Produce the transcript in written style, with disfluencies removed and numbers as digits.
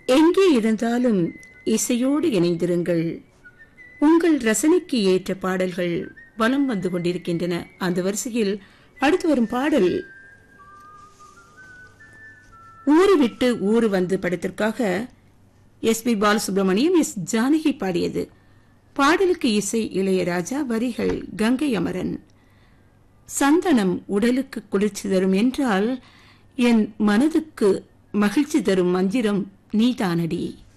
எங்கே இருந்தாலும் இசையோடு இணைந்திருங்கள். உங்கள் ரசனைக்கு ஏற்ற பாடல்கள் வலம் வந்து கொண்டிருக்கின்றன. அந்த வரிசையில் அடுத்து வரும் பாடல் ஊரு விட்டு ஊரு வந்து படத்திற்காக எஸ்.பி. பாலசுப்ரமணியம், எஸ். ஜானகி பாடியது. பாடலுக்கு இசை இளையராஜா, வரிகள் கங்கை அமரன். சந்தனம் உடலுக்கு குளிர்ச்சி தரும் என்றால் என் மனதுக்கு மகிழ்ச்சி தரும் மந்திரம் நீதானடி.